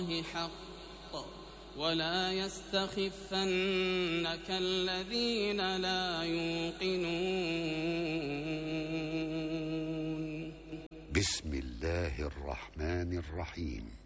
حق ولا يستخفنك الذين لا يوقنون. بسم الله الرحمن الرحيم.